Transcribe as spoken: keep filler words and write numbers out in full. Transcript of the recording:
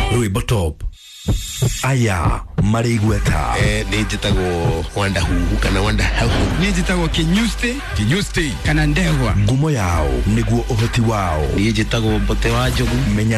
Rwimbo top. Aya marigweta eh nijitago wanda hu kana wanda hu nijitago kinyuste kinyuste kana ndegwa ngumo yao niguo uhoti wao nijitago bote wa jogu menya